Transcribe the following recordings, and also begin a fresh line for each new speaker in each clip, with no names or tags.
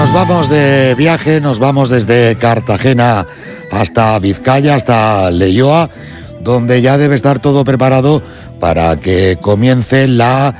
nos vamos de viaje, nos vamos desde Cartagena hasta Vizcaya, hasta Leioa, donde ya debe estar todo preparado para que comience la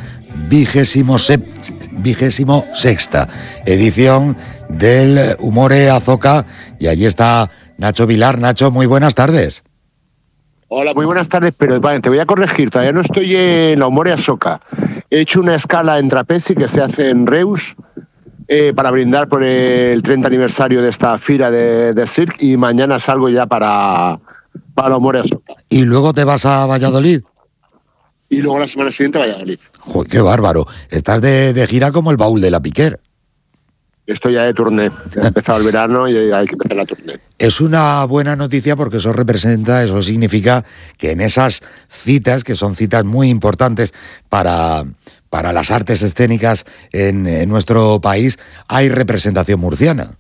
26ª edición del Humore Azoka. Y allí está Nacho Vilar. Nacho, muy buenas tardes.
Hola, muy buenas tardes, pero vale, te voy a corregir, todavía no estoy en la Humore Azoka. He hecho una escala en trapezi que se hace en Reus para brindar por el 30 aniversario de esta fira de circ, y mañana salgo ya para la Humore Azoka.
¿Y luego te vas a Valladolid?
Y luego la semana siguiente a Valladolid.
Joder, qué bárbaro. Estás de gira como el baúl de la Piquer.
Estoy ya de tourné. Ha empezado el verano y hay que empezar la tourné.
Es una buena noticia porque eso significa que en esas citas, que son citas muy importantes para las artes escénicas en nuestro país, hay representación murciana.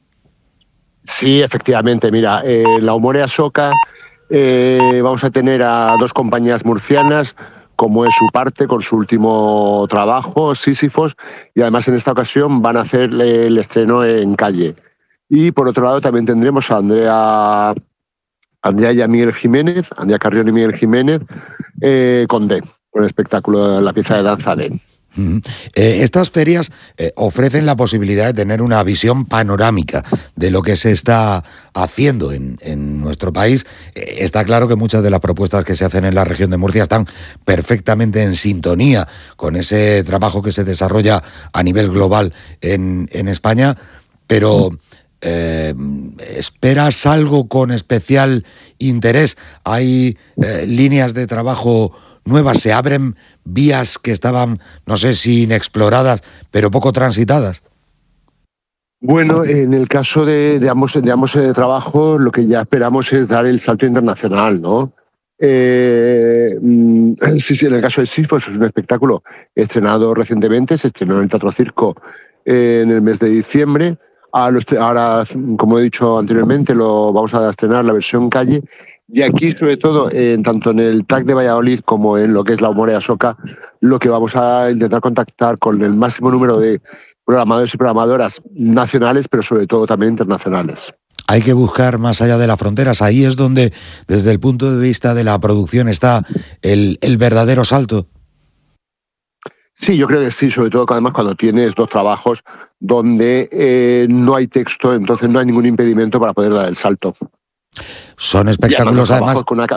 Sí, efectivamente. Mira, en la Humore Azoka vamos a tener a dos compañías murcianas, como es Uparte, con su último trabajo, Sísifos, y además en esta ocasión van a hacer el estreno en Calle. Y por otro lado también tendremos a Andrea y a Miguel Jiménez, Andrea Carrión y Miguel Jiménez, con D, con el espectáculo, la pieza de danza D.
Estas ferias ofrecen la posibilidad de tener una visión panorámica de lo que se está haciendo en nuestro país. Está claro que muchas de las propuestas que se hacen en la región de Murcia están perfectamente en sintonía con ese trabajo que se desarrolla a nivel global en España, pero ¿esperas algo con especial interés? ¿Hay líneas de trabajo nuevas? ¿Se abren vías que estaban, no sé si inexploradas, pero poco transitadas?
Bueno, en el caso de ambos trabajos, lo que ya esperamos es dar el salto internacional, ¿no? Sí, en el caso de Sísifos es un espectáculo estrenado recientemente, se estrenó en el Teatro Circo en el mes de diciembre. Ahora, como he dicho anteriormente, lo vamos a estrenar la versión Calle. Y aquí, sobre todo, tanto en el TAC de Valladolid como en lo que es la Humore Azoka, lo que vamos a intentar contactar con el máximo número de programadores y programadoras nacionales, pero sobre todo también internacionales.
Hay que buscar más allá de las fronteras. Ahí es donde, desde el punto de vista de la producción, está el verdadero salto.
Sí, yo creo que sí, sobre todo además cuando tienes dos trabajos donde no hay texto, entonces no hay ningún impedimento para poder dar el salto.
Son espectáculos además...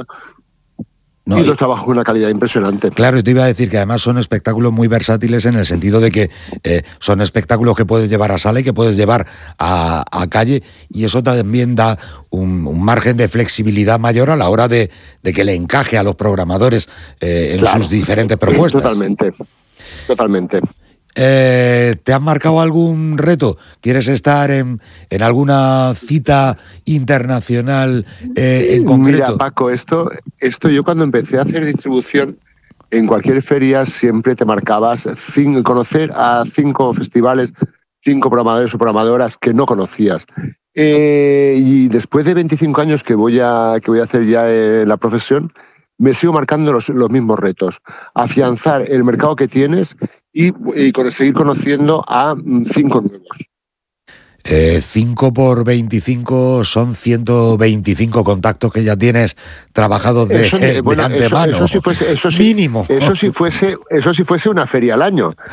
Y los trabajos con una calidad impresionante.
Claro, y te iba a decir que además son espectáculos muy versátiles en el sentido de que son espectáculos que puedes llevar a sala y que puedes llevar a calle, y eso también da un margen de flexibilidad mayor a la hora de que le encaje a los programadores en sus diferentes propuestas.
Totalmente.
¿Te han marcado algún reto? ¿Quieres estar en alguna cita internacional en concreto?
Mira, Paco, esto yo cuando empecé a hacer distribución en cualquier feria siempre te marcabas conocer a 5 festivales, 5 programadores o programadoras que no conocías. Y después de 25 años que voy a hacer ya la profesión, me sigo marcando los mismos retos. Afianzar el mercado que tienes y seguir conociendo a 5 nuevos.
5 por 25 son 125 contactos que ya tienes trabajados de antemano.
Eso sí fuese una feria al año.